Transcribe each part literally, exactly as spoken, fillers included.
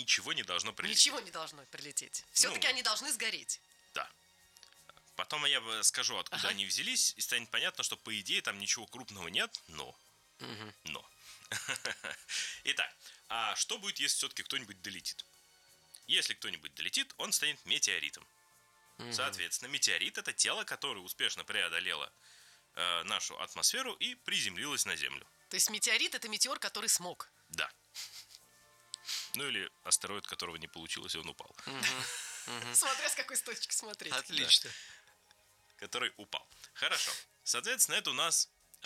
ничего не должно прилететь. Ничего не должно прилететь. Все-таки Ну, они должны сгореть. Да. Потом я скажу, откуда Ага. они взялись, и станет понятно, что, по идее, там ничего крупного нет, но... Мгм. Но. Итак, а что будет, если все-таки кто-нибудь долетит? Если кто-нибудь долетит, он станет метеоритом. Мгм. Соответственно, метеорит — это тело, которое успешно преодолело э, нашу атмосферу и приземлилось на Землю. То есть метеорит — это метеор, который смог. Да. Ну или астероид, которого не получилось, и он упал. Смотря с какой точки смотреть. Отлично. Который упал. Хорошо. Соответственно, это у нас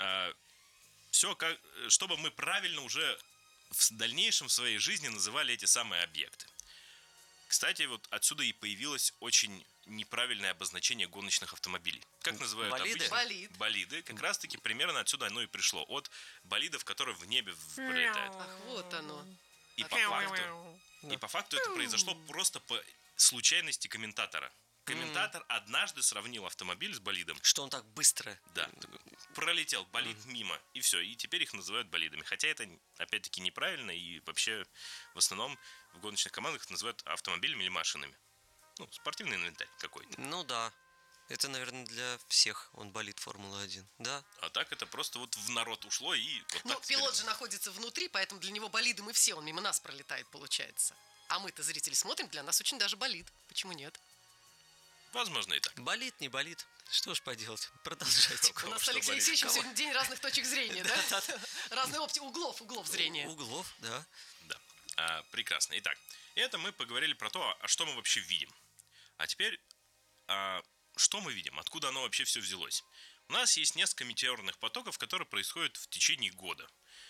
все как... Чтобы мы правильно уже в дальнейшем в своей жизни называли эти самые объекты. Кстати, вот отсюда и появилось очень неправильное обозначение гоночных автомобилей. Как называют Болиды? обычно? Болид. Болиды. Как раз-таки примерно отсюда оно и пришло. От болидов, которые в небе в- пролетают. Ах, вот оно. И по факту, и по факту это произошло просто по случайности комментатора. Комментатор однажды сравнил автомобиль с болидом. Что он так быстро... Да, пролетел болид мимо, и все, и теперь их называют болидами. Хотя это, опять-таки, неправильно, и вообще, в основном, в гоночных командах их называют автомобилями или машинами. Ну, спортивный инвентарь какой-то. Ну да. Это, наверное, для всех он болит Формулы один. Да? А так это просто вот в народ ушло, и вот Ну, так теперь- пилот же находится внутри, поэтому для него болиды мы все, он мимо нас пролетает, получается. А мы-то, зрители, смотрим, для нас очень даже болит. Почему нет? Возможно, и так. Болит, не болит. Что ж поделать? Продолжайте. У Кого нас с что Алексеем болит? Алексеевичем Кого? сегодня день разных точек зрения, да? Разные опти, углов, углов зрения. Углов, да. Да, а, прекрасно. Итак, это мы поговорили про то, а что мы вообще видим. А теперь, а, что мы видим? Откуда оно вообще все взялось? У нас есть несколько метеорных потоков, которые происходят в течение года.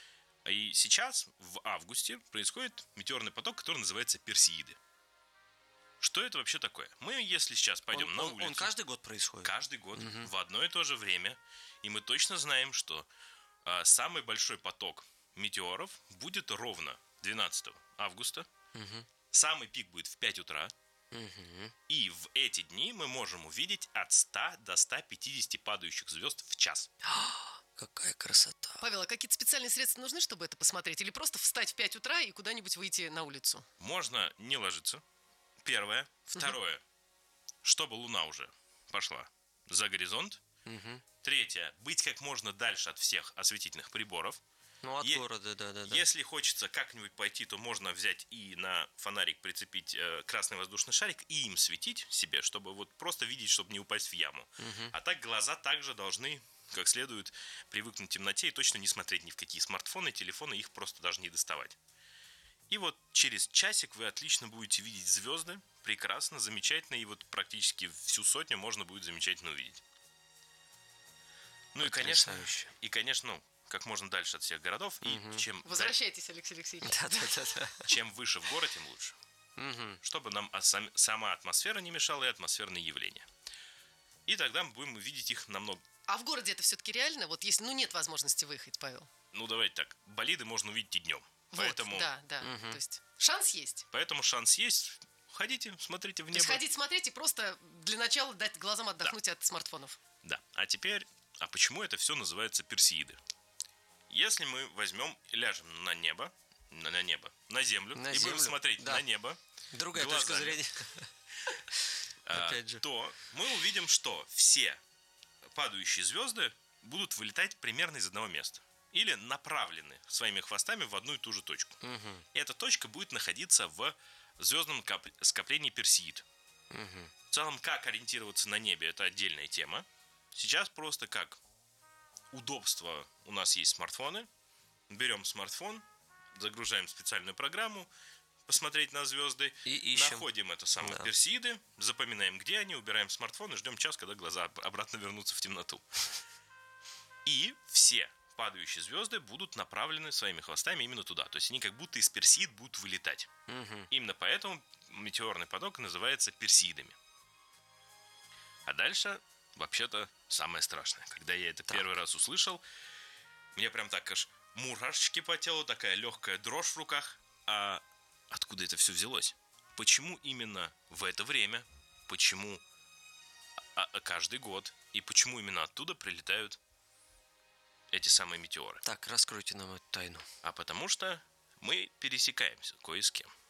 И сейчас, в августе, происходит метеорный поток, который называется Персеиды. Что это вообще такое? Мы, если сейчас пойдем Он, на он- улицу... он каждый год происходит? Каждый год, в одно и то же время. И мы точно знаем, что а, самый большой поток метеоров будет ровно двенадцатого августа. Самый пик будет в пять утра. Мгм. И в эти дни мы можем увидеть от ста до ста пятидесяти падающих звезд в час. Какая красота. Павел, а какие-то специальные средства нужны, чтобы это посмотреть? Или просто встать в пять утра и куда-нибудь выйти на улицу? Можно не ложиться. Первое. Второе. Чтобы луна уже пошла за горизонт. Мгм. Третье. Быть как можно дальше от всех осветительных приборов. Ну, от Е- города, да-да-да. Если хочется как-нибудь пойти, то можно взять и на фонарик прицепить э, красный воздушный шарик и им светить себе, чтобы вот просто видеть, чтобы не упасть в яму. А так глаза также должны как следует привыкнуть к темноте и точно не смотреть ни в какие смартфоны, телефоны, их просто даже не доставать. И вот через часик вы отлично будете видеть звезды, прекрасно, замечательно, и вот практически всю сотню можно будет замечательно увидеть. Ну и конечно, Потрясающе. и конечно, ну, как можно дальше от всех городов, и чем, Возвращайтесь, Алексей Алексеевич. Да-да-да. чем выше в город, тем лучше. Мгм. Чтобы нам а сам- сама атмосфера не мешала и атмосферные явления. И тогда мы будем видеть их намного... А в городе это все-таки реально? Вот если, ну, нет возможности выехать, Павел. Ну, давайте так, болиды можно увидеть и днем. Вот, Поэтому, да, да. То есть шанс есть. поэтому шанс есть. Ходите, смотрите в То небо. есть ходить смотреть и просто для начала дать глазам отдохнуть от смартфонов. Да. А теперь, а почему это все называется Персеиды? Если мы возьмем и ляжем на небо, на, на небо, на землю, На и будем землю, смотреть да. на небо, Другая глазами, точка зрения. а, Опять же. то мы увидим, что все падающие звезды будут вылетать примерно из одного места. Или направлены своими хвостами в одну и ту же точку. И эта точка будет находиться в звездном кап- скоплении Персеид. В целом, как ориентироваться на небе, это отдельная тема. Сейчас просто как удобство, у нас есть смартфоны. Берем смартфон, загружаем специальную программу, посмотреть на звезды, И ищем. находим это самое Да. Персеиды, запоминаем, где они, убираем смартфон и ждем час, когда глаза об- обратно вернутся в темноту. И все падающие звезды будут направлены своими хвостами именно туда. То есть они как будто из Персеид будут вылетать. Именно поэтому метеорный поток называется Персеидами. А дальше, вообще-то, самое страшное. Когда я это первый раз услышал, мне прям так аж мурашечки по телу, такая легкая дрожь в руках. А откуда это все взялось? Почему именно в это время? Почему а- а каждый год? И почему именно оттуда прилетают эти самые метеоры? Так, раскройте нам эту тайну. А потому что мы пересекаемся кое с кем.